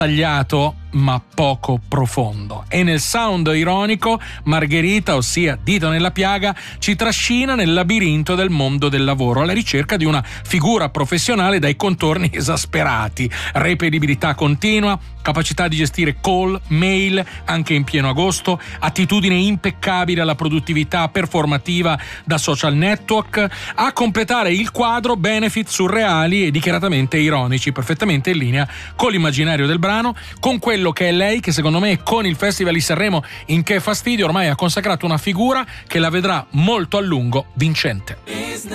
tagliato ma poco profondo, e nel sound ironico Margherita, ossia dito nella piaga, ci trascina nel labirinto del mondo del lavoro alla ricerca di una figura professionale dai contorni esasperati, reperibilità continua, capacità di gestire call, mail anche in pieno agosto, attitudine impeccabile alla produttività performativa da social network. A completare il quadro benefit surreali e dichiaratamente ironici, perfettamente in linea con l'immaginario del brano, con quello che è lei, che secondo me con il Festival di Sanremo in Che fastidio ormai ha consacrato una figura che la vedrà molto a lungo vincente.